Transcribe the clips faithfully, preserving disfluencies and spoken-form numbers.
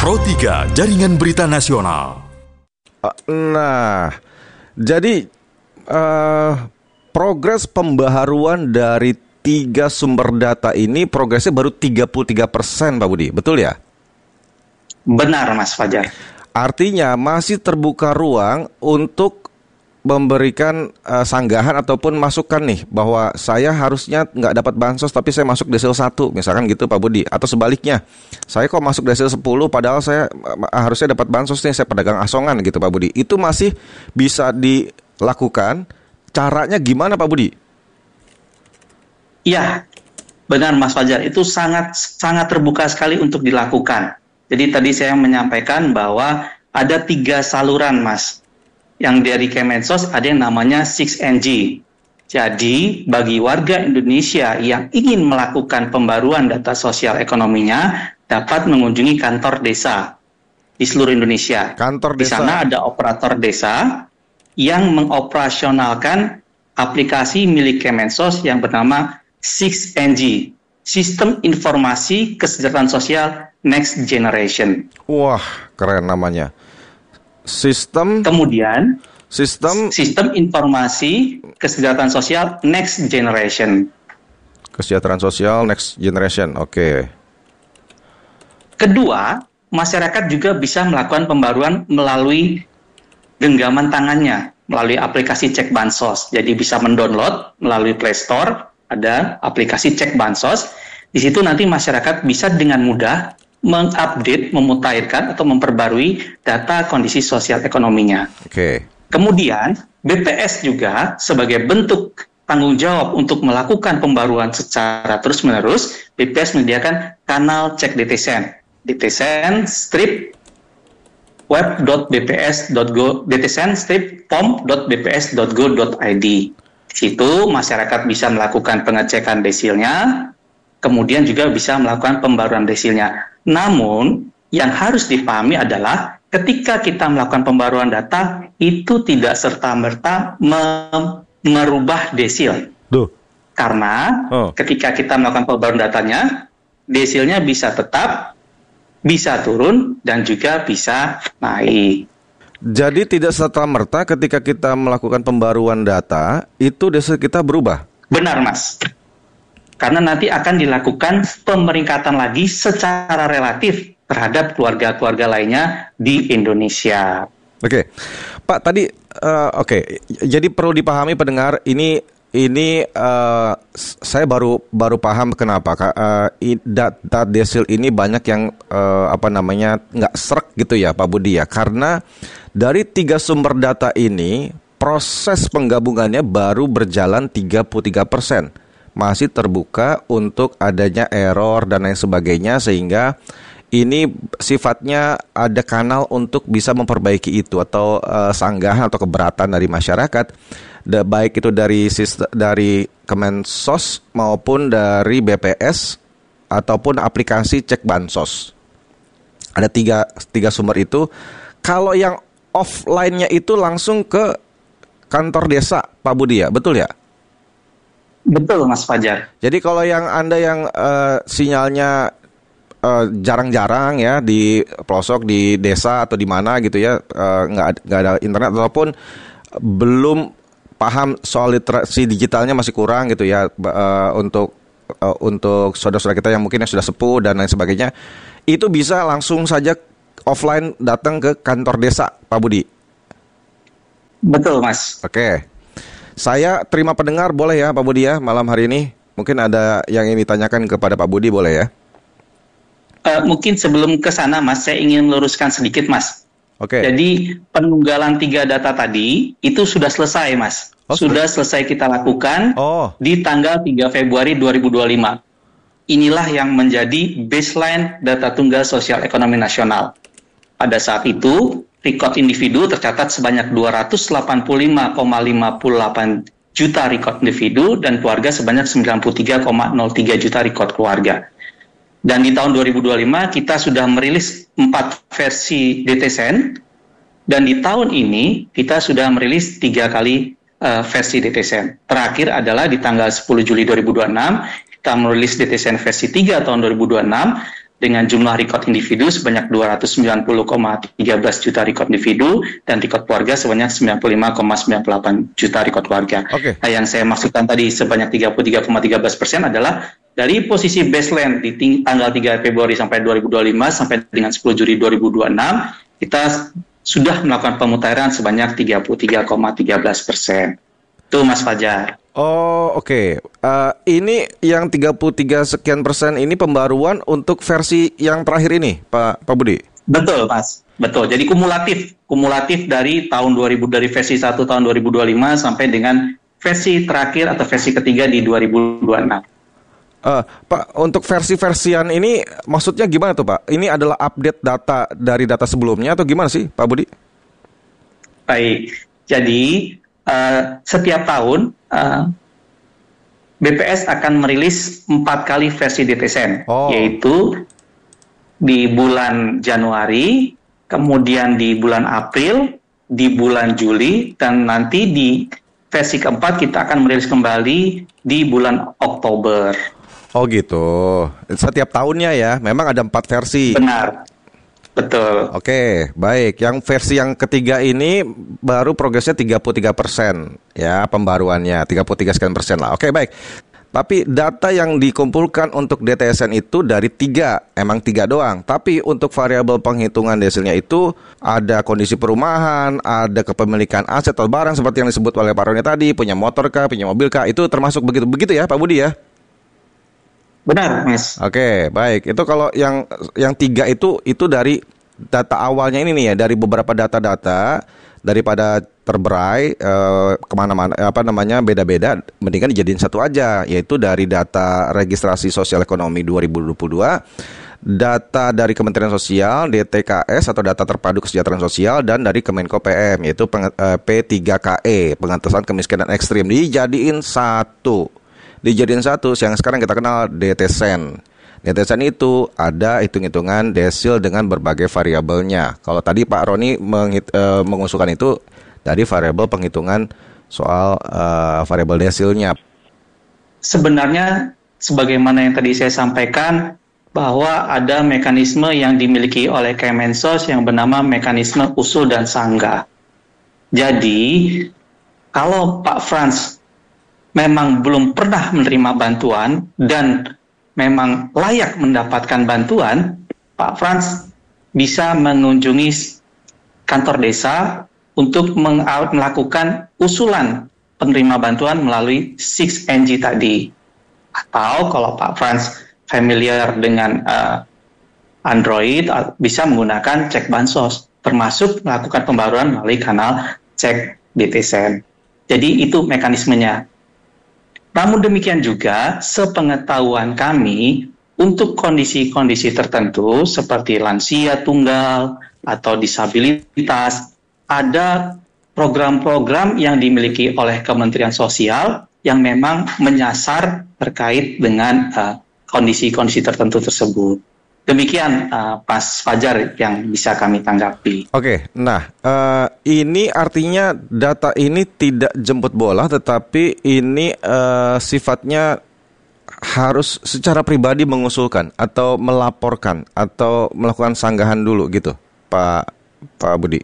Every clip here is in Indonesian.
Pro tiga Jaringan Berita Nasional. Nah, jadi uh, progres pembaharuan dari tiga sumber data ini progresnya baru tiga puluh tiga persen, Pak Budi, betul ya? Benar, Mas Fajar. Artinya masih terbuka ruang untuk memberikan uh, sanggahan ataupun masukan nih bahwa saya harusnya nggak dapat bansos tapi saya masuk desil satu misalkan gitu Pak Budi, atau sebaliknya saya kok masuk desil sepuluh padahal saya uh, harusnya dapat bansos nih, saya pedagang asongan gitu Pak Budi. Itu masih bisa dilakukan, caranya gimana Pak Budi? Iya, benar Mas Fajar, itu sangat sangat terbuka sekali untuk dilakukan. Jadi tadi saya menyampaikan bahwa ada tiga saluran Mas. Yang dari Kemensos ada yang namanya six N G. Jadi bagi warga Indonesia yang ingin melakukan pembaruan data sosial ekonominya dapat mengunjungi kantor desa di seluruh Indonesia. Kantor desa. Di sana ada operator desa yang mengoperasionalkan aplikasi milik Kemensos yang bernama six N G, Sistem Informasi Kesejahteraan Sosial Next Generation. Wah, keren namanya. Sistem Kemudian Sistem Sistem Informasi Kesejahteraan Sosial Next Generation. Kesejahteraan Sosial Next Generation, oke. Okay. Kedua, masyarakat juga bisa melakukan pembaruan melalui genggaman tangannya, melalui aplikasi Cek Bansos. Jadi bisa mendownload melalui Play Store, ada aplikasi Cek Bansos. Di situ nanti masyarakat bisa dengan mudah mengupdate, memutairkan atau memperbarui data kondisi sosial ekonominya. Oke. Okay. Kemudian B P S juga sebagai bentuk tanggung jawab untuk melakukan pembaruan secara terus-menerus, B P S menyediakan kanal Cek D T S E N, D T S E N strip web dot b p s dot go, D T S E N strip pom dot b p s dot go dot i d. Di situ masyarakat bisa melakukan pengecekan desilnya, kemudian juga bisa melakukan pembaruan desilnya. Namun, yang harus dipahami adalah ketika kita melakukan pembaruan data, itu tidak serta-merta me- merubah desil. Duh. Karena oh. ketika kita melakukan pembaruan datanya, desilnya bisa tetap, bisa turun, dan juga bisa naik. Jadi tidak serta-merta ketika kita melakukan pembaruan data, itu desil kita berubah? Benar, Mas. Karena nanti akan dilakukan pemeringkatan lagi secara relatif terhadap keluarga-keluarga lainnya di Indonesia. Oke, Pak tadi uh, oke, okay. Jadi perlu dipahami pendengar ini ini uh, saya baru baru paham kenapa uh, data desil ini banyak yang uh, apa namanya nggak srek gitu ya Pak Budi ya, karena dari tiga sumber data ini proses penggabungannya baru berjalan tiga puluh tiga persen. Masih terbuka untuk adanya error dan lain sebagainya, sehingga ini sifatnya ada kanal untuk bisa memperbaiki itu atau uh, sanggahan atau keberatan dari masyarakat, da, baik itu dari sistem, dari Kemensos maupun dari B P S ataupun aplikasi Cek Bansos. Ada tiga, tiga sumber itu. Kalau yang offline-nya itu langsung ke kantor desa, Pak Budi ya, betul ya? Betul Mas Fajar. Jadi kalau yang Anda yang uh, sinyalnya uh, jarang-jarang ya di pelosok di desa atau di mana gitu ya, uh, nggak nggak ada internet ataupun belum paham soal literasi digitalnya, masih kurang gitu ya, uh, untuk uh, untuk saudara-saudara kita yang mungkin yang sudah sepuh dan lain sebagainya, itu bisa langsung saja offline datang ke kantor desa, Pak Budi. Betul Mas. Oke. Okay. Saya terima pendengar, boleh ya Pak Budi ya, malam hari ini? Mungkin ada yang ingin ditanyakan kepada Pak Budi, boleh ya? Uh, mungkin sebelum ke sana Mas, saya ingin meluruskan sedikit Mas. Oke. Okay. Jadi penunggalan tiga data tadi itu sudah selesai Mas. Oh, sudah selesai kita lakukan oh. di tanggal tiga Februari dua ribu dua puluh lima. Inilah yang menjadi baseline data tunggal sosial ekonomi nasional. Pada saat itu, record individu tercatat sebanyak dua ratus delapan puluh lima koma lima delapan juta record individu dan keluarga sebanyak sembilan puluh tiga koma nol tiga juta record keluarga. Dan di tahun dua ribu dua puluh lima kita sudah merilis empat versi D T S E N, dan di tahun ini kita sudah merilis tiga kali uh, versi D T S E N. Terakhir adalah di tanggal sepuluh Juli dua ribu dua puluh enam kita merilis D T S E N versi tiga tahun dua ribu dua puluh enam, dengan jumlah record individu sebanyak dua ratus sembilan puluh koma tiga belas juta record individu dan record keluarga sebanyak sembilan puluh lima koma sembilan puluh delapan juta record keluarga. Okay. Nah, yang saya maksudkan tadi sebanyak tiga puluh tiga koma tiga belas persen adalah dari posisi baseline di ting- tanggal tiga Februari sampai dua ribu dua puluh lima sampai dengan sepuluh Juli dua ribu dua puluh enam, kita sudah melakukan pemutaran sebanyak tiga puluh tiga koma tiga belas persen. Itu Mas Fajar. Oh, oke. Okay. Uh, ini yang tiga puluh tiga sekian persen ini pembaruan untuk versi yang terakhir ini, Pak Pak Budi? Betul, Mas. Betul. Jadi kumulatif, kumulatif dari tahun dua ribu dari versi satu tahun dua ribu dua puluh lima sampai dengan versi terakhir atau versi ketiga di dua ribu dua puluh enam. Uh, Pak, untuk versi-versian ini maksudnya gimana tuh, Pak? Ini adalah update data dari data sebelumnya atau gimana sih, Pak Budi? Baik. Jadi Uh, setiap tahun uh, B P S akan merilis empat kali versi D T S N, oh. yaitu di bulan Januari, kemudian di bulan April, di bulan Juli, dan nanti di versi keempat kita akan merilis kembali di bulan Oktober. Oh gitu, setiap tahunnya ya, memang ada empat versi. Benar. Betul. Oke, baik. Yang versi yang ketiga ini baru progresnya tiga puluh tiga persen ya, pembaruannya tiga puluh tiga sekian persen lah. Oke, baik. Tapi data yang dikumpulkan untuk D T S N itu dari tiga, emang tiga doang. Tapi untuk variabel penghitungan desilnya itu ada kondisi perumahan, ada kepemilikan aset atau barang seperti yang disebut oleh Pak Roni tadi, punya motor kah, punya mobil kah, itu termasuk begitu-begitu ya Pak Budi ya? Benar, Mas. Oke, baik. Itu kalau yang yang tiga itu itu dari data awalnya ini nih ya, dari beberapa data-data daripada terberai eh, kemana-mana apa namanya beda-beda, mendingan dijadiin satu aja, yaitu dari data registrasi sosial ekonomi dua ribu dua puluh dua, data dari Kementerian Sosial D T K S atau data terpadu kesejahteraan sosial, dan dari Kemenko P M yaitu eh, P tiga K E pengentasan kemiskinan ekstrim, dijadiin satu. Dijadiin satu, yang sekarang kita kenal D T S N. D T S N itu ada hitung-hitungan desil dengan berbagai variabelnya. Kalau tadi Pak Roni menghit, uh, mengusulkan itu dari variabel penghitungan soal uh, variabel desilnya. Sebenarnya sebagaimana yang tadi saya sampaikan, bahwa ada mekanisme yang dimiliki oleh Kemensos yang bernama mekanisme usul dan sanggah. Jadi kalau Pak Frans memang belum pernah menerima bantuan dan memang layak mendapatkan bantuan, Pak Frans bisa mengunjungi kantor desa untuk melakukan usulan penerima bantuan melalui enam N G tadi. Atau kalau Pak Frans familiar dengan uh, Android, bisa menggunakan cek bansos, termasuk melakukan pembaruan melalui kanal cek D T S N. Jadi itu mekanismenya. Namun demikian juga, sepengetahuan kami, untuk kondisi-kondisi tertentu seperti lansia tunggal atau disabilitas, ada program-program yang dimiliki oleh Kementerian Sosial yang memang menyasar terkait dengan uh, kondisi-kondisi tertentu tersebut. Demikian uh, Mas Fajar yang bisa kami tanggapi. Oke, nah uh, ini artinya data ini tidak jemput bola, tetapi ini uh, sifatnya harus secara pribadi mengusulkan atau melaporkan atau melakukan sanggahan dulu gitu, Pak Pak Budi.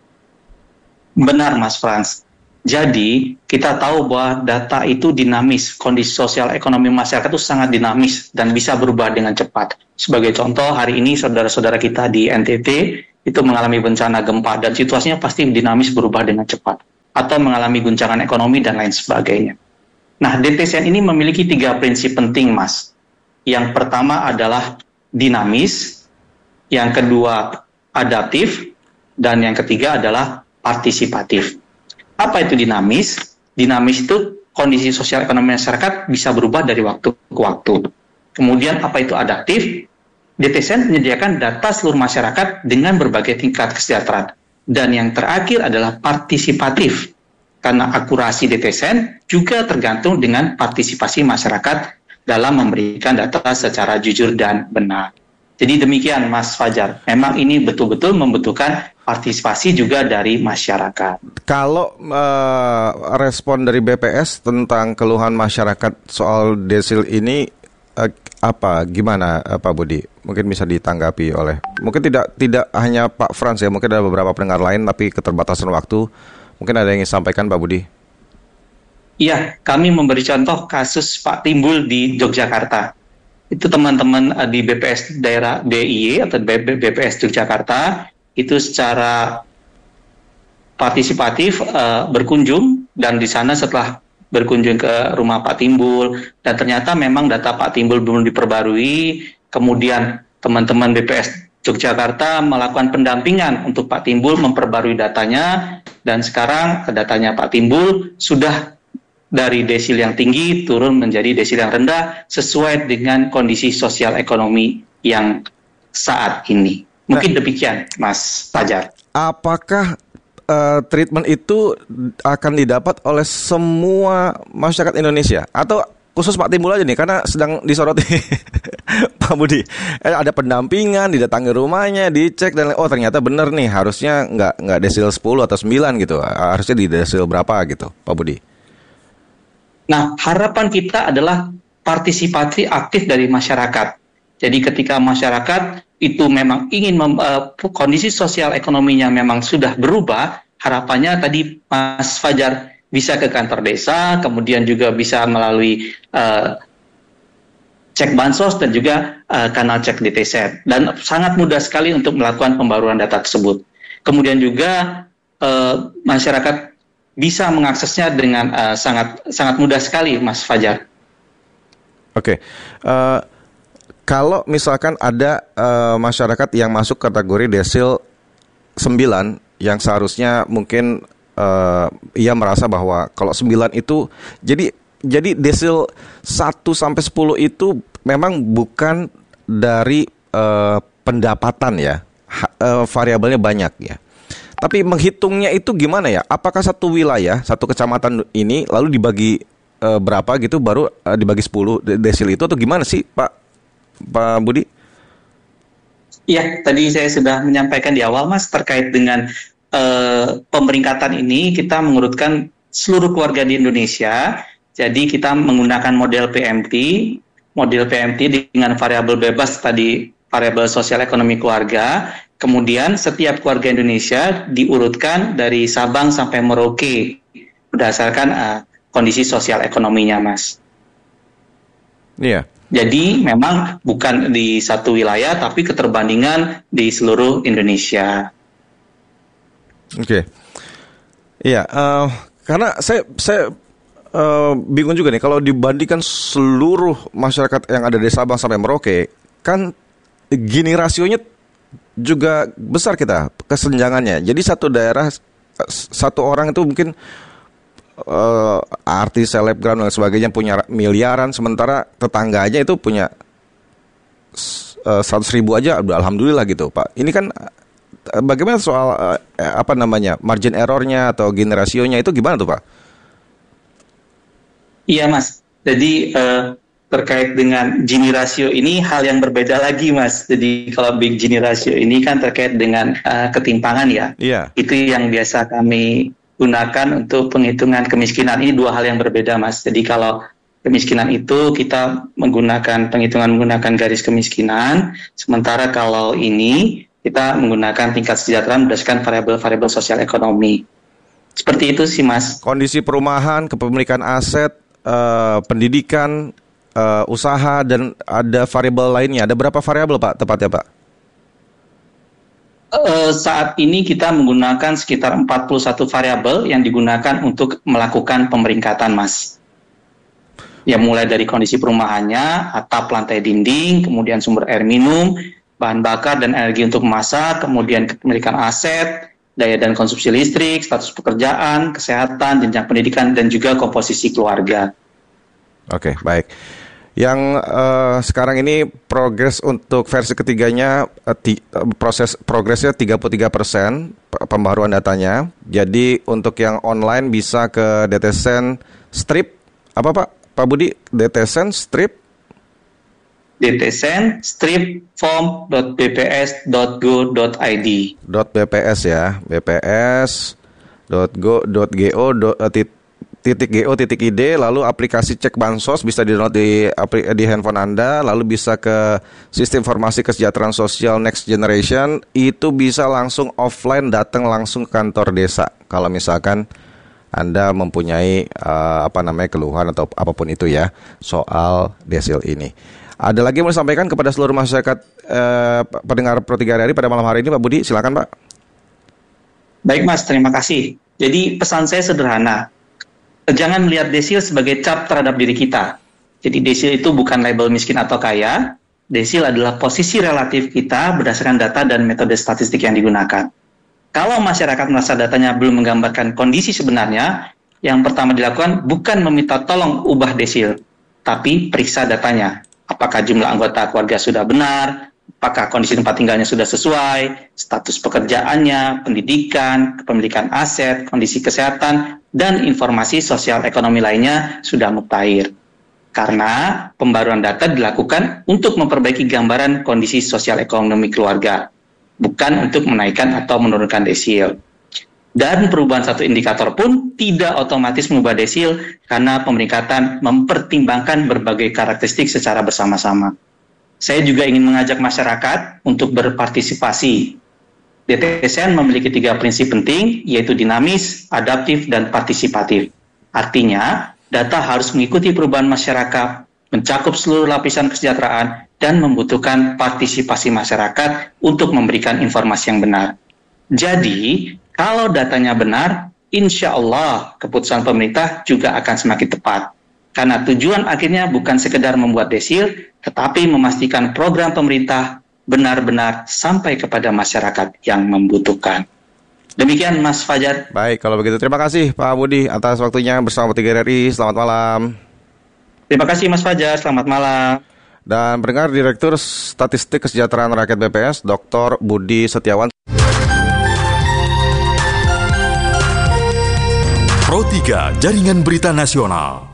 Benar, Mas Frans. Jadi kita tahu bahwa data itu dinamis, kondisi sosial ekonomi masyarakat itu sangat dinamis dan bisa berubah dengan cepat. Sebagai contoh, hari ini saudara-saudara kita di N T T itu mengalami bencana gempa dan situasinya pasti dinamis berubah dengan cepat, atau mengalami guncangan ekonomi dan lain sebagainya. Nah, D T S N ini memiliki tiga prinsip penting, Mas. Yang pertama adalah dinamis, yang kedua adaptif, dan yang ketiga adalah partisipatif. Apa itu dinamis? Dinamis itu kondisi sosial ekonomi masyarakat bisa berubah dari waktu ke waktu. Kemudian apa itu adaptif? D T S N menyediakan data seluruh masyarakat dengan berbagai tingkat kesejahteraan. Dan yang terakhir adalah partisipatif. Karena akurasi D T S N juga tergantung dengan partisipasi masyarakat dalam memberikan data secara jujur dan benar. Jadi demikian Mas Fajar, memang ini betul-betul membutuhkan partisipasi juga dari masyarakat. Kalau uh, respon dari B P S tentang keluhan masyarakat soal desil ini, uh, apa gimana uh, Pak Budi? Mungkin bisa ditanggapi oleh mungkin tidak tidak hanya Pak Frans ya, mungkin ada beberapa pendengar lain tapi keterbatasan waktu. Mungkin ada yang ingin sampaikan Pak Budi. Iya, kami memberi contoh kasus Pak Timbul di Yogyakarta. Itu teman-teman uh, di B P S daerah D I Y atau B P S Yogyakarta itu secara partisipatif uh, berkunjung, dan di sana setelah berkunjung ke rumah Pak Timbul dan ternyata memang data Pak Timbul belum diperbarui. Kemudian teman-teman B P S Yogyakarta melakukan pendampingan untuk Pak Timbul memperbarui datanya, dan sekarang datanya Pak Timbul sudah dari desil yang tinggi turun menjadi desil yang rendah sesuai dengan kondisi sosial ekonomi yang saat ini. Mungkin nah, demikian Mas Fajar. Apakah Uh, treatment itu akan didapat oleh semua masyarakat Indonesia atau khusus Pak Timbul aja nih karena sedang disoroti Pak Budi? Eh, ada pendampingan, didatangi rumahnya, dicek dan oh ternyata benar nih harusnya nggak nggak desil sepuluh atau sembilan gitu, harusnya di desil berapa gitu, Pak Budi? Nah, harapan kita adalah partisipasi aktif dari masyarakat. Jadi ketika masyarakat itu memang ingin mem, uh, kondisi sosial ekonominya memang sudah berubah, harapannya tadi Mas Fajar bisa ke kantor desa, kemudian juga bisa melalui uh, cek bansos dan juga uh, kanal cek D T Z, dan sangat mudah sekali untuk melakukan pembaruan data tersebut. Kemudian juga uh, masyarakat bisa mengaksesnya dengan uh, sangat sangat mudah sekali, Mas Fajar. Oke. Okay. Uh... Kalau misalkan ada uh, masyarakat yang masuk kategori desil sembilan yang seharusnya mungkin uh, ia merasa bahwa kalau sembilan itu jadi jadi desil satu sampai sepuluh itu memang bukan dari uh, pendapatan ya. Ha, uh, variabelnya banyak ya. Tapi menghitungnya itu gimana ya? Apakah satu wilayah, satu kecamatan ini lalu dibagi uh, berapa gitu baru uh, dibagi sepuluh desil itu atau gimana sih, Pak Pak Budi? Iya, tadi saya sudah menyampaikan di awal, Mas, terkait dengan uh, pemeringkatan ini, kita mengurutkan seluruh keluarga di Indonesia. Jadi kita menggunakan model P M T, model P M T dengan variabel bebas tadi, variabel sosial ekonomi keluarga. Kemudian setiap keluarga Indonesia diurutkan dari Sabang sampai Merauke berdasarkan uh, kondisi sosial ekonominya, Mas. Iya. Jadi memang bukan di satu wilayah, tapi keterbandingan di seluruh Indonesia. Oke, okay. Iya, uh, karena saya saya uh, bingung juga nih kalau dibandingkan seluruh masyarakat yang ada di Sabang sampai Merauke, kan gini rasionya juga besar kita kesenjangannya. Jadi satu daerah satu orang itu mungkin Uh, artis, selebgram dan sebagainya punya miliaran, sementara tetangganya itu punya uh, seratus ribu aja, udah alhamdulillah gitu, Pak. Ini kan uh, bagaimana soal uh, apa namanya margin errornya atau gini rasionya itu gimana tuh, Pak? Iya, Mas. Jadi uh, terkait dengan Gini rasio ini hal yang berbeda lagi, Mas. Jadi kalau big Gini rasio ini kan terkait dengan uh, ketimpangan ya. Iya. Itu yang biasa kami gunakan untuk penghitungan kemiskinan. Ini dua hal yang berbeda, Mas. Jadi kalau kemiskinan itu kita menggunakan penghitungan menggunakan garis kemiskinan, sementara kalau ini kita menggunakan tingkat kesejahteraan berdasarkan variabel-variabel sosial ekonomi. Seperti itu sih, Mas. Kondisi perumahan, kepemilikan aset, uh, pendidikan, uh, usaha, dan ada variabel lainnya. Ada berapa variabel, Pak, tepatnya, Pak? Uh, saat ini kita menggunakan sekitar empat puluh satu variabel yang digunakan untuk melakukan pemeringkatan, Mas. Ya, mulai dari kondisi perumahannya, atap, lantai, dinding, kemudian sumber air minum, bahan bakar dan energi untuk memasak, kemudian kepemilikan aset, daya dan konsumsi listrik, status pekerjaan, kesehatan, jenjang pendidikan, dan juga komposisi keluarga. Oke, baik. Yang uh, sekarang ini progres untuk versi ketiganya uh, ti, uh, proses progresnya tiga puluh tiga persen pembaruan datanya. Jadi untuk yang online bisa ke D T Sen strip apa Pak? Pak Budi, D T Sen strip D T Sen strip form dot b p s dot go dot i d. .bps ya, bps dot go dot go .go.id, lalu aplikasi cek bansos bisa di-download di di handphone Anda, lalu bisa ke sistem informasi kesejahteraan sosial Next Generation, itu bisa langsung offline datang langsung ke kantor desa. Kalau misalkan Anda mempunyai uh, apa namanya keluhan atau apapun itu ya soal desil ini. Ada lagi yang mau disampaikan kepada seluruh masyarakat uh, pendengar Pro tiga R I pada malam hari ini, Pak Budi, silakan Pak. Baik Mas, terima kasih. Jadi pesan saya sederhana. Jangan melihat desil sebagai cap terhadap diri kita. Jadi desil itu bukan label miskin atau kaya. Desil adalah posisi relatif kita berdasarkan data dan metode statistik yang digunakan. Kalau masyarakat merasa datanya belum menggambarkan kondisi sebenarnya, yang pertama dilakukan bukan meminta tolong ubah desil, tapi periksa datanya. Apakah jumlah anggota keluarga sudah benar, apakah kondisi tempat tinggalnya sudah sesuai, status pekerjaannya, pendidikan, kepemilikan aset, kondisi kesehatan, dan informasi sosial ekonomi lainnya sudah muktair. Karena pembaruan data dilakukan untuk memperbaiki gambaran kondisi sosial ekonomi keluarga, bukan untuk menaikkan atau menurunkan desil. Dan perubahan satu indikator pun tidak otomatis mengubah desil karena pemeringkatan mempertimbangkan berbagai karakteristik secara bersama-sama. Saya juga ingin mengajak masyarakat untuk berpartisipasi. D T S N memiliki tiga prinsip penting, yaitu dinamis, adaptif, dan partisipatif. Artinya, data harus mengikuti perubahan masyarakat, mencakup seluruh lapisan kesejahteraan, dan membutuhkan partisipasi masyarakat untuk memberikan informasi yang benar. Jadi, kalau datanya benar, insya Allah keputusan pemerintah juga akan semakin tepat. Karena tujuan akhirnya bukan sekedar membuat desil, tetapi memastikan program pemerintah benar-benar sampai kepada masyarakat yang membutuhkan. Demikian Mas Fajar. Baik, kalau begitu terima kasih Pak Budi atas waktunya bersama Pro tiga R I. Selamat malam. Terima kasih Mas Fajar, selamat malam. Dan pendengar, Direktur Statistik Kesejahteraan Rakyat B P S, Doktor Budi Setiawan. Pro tiga, Jaringan Berita Nasional.